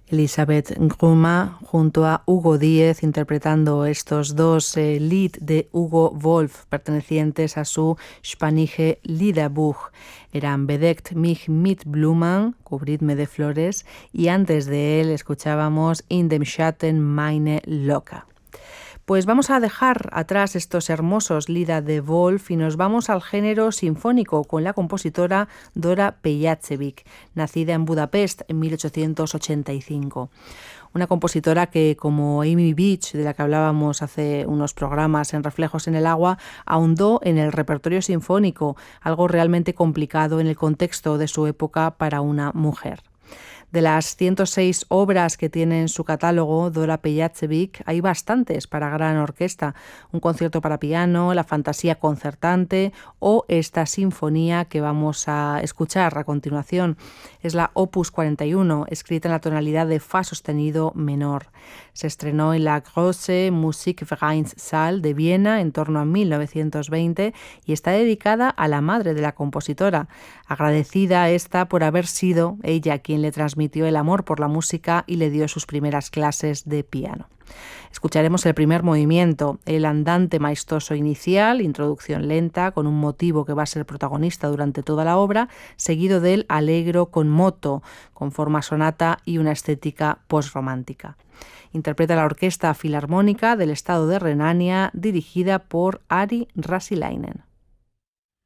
Elisabeth Gruma junto a Hugo Díez interpretando estos dos Lied de Hugo Wolf pertenecientes a su Spanische Liederbuch. Eran Bedeckt mich mit Blumen, cubridme de flores, y antes de él escuchábamos In dem Schatten meine Loca. Pues vamos a dejar atrás estos hermosos Lieder de Wolf y nos vamos al género sinfónico con la compositora Dora Pejacevic, nacida en Budapest en 1885. Una compositora que, como Amy Beach, de la que hablábamos hace unos programas en Reflejos en el Agua, ahondó en el repertorio sinfónico, algo realmente complicado en el contexto de su época para una mujer. De las 106 obras que tiene en su catálogo Dora Pejacevic, hay bastantes para gran orquesta, un concierto para piano, la fantasía concertante o esta sinfonía que vamos a escuchar a continuación. Es la Opus 41, escrita en la tonalidad de Fa sostenido menor. Se estrenó en la Große Musikvereinssaal de Viena en torno a 1920 y está dedicada a la madre de la compositora, agradecida esta por haber sido ella quien le transmitió el amor por la música y le dio sus primeras clases de piano. Escucharemos el primer movimiento, el andante maestoso inicial, introducción lenta, con un motivo que va a ser protagonista durante toda la obra, seguido del allegro con moto, con forma sonata y una estética posromántica. Interpreta la Orquesta Filarmónica del Estado de Renania, dirigida por Ari Räsäläinen.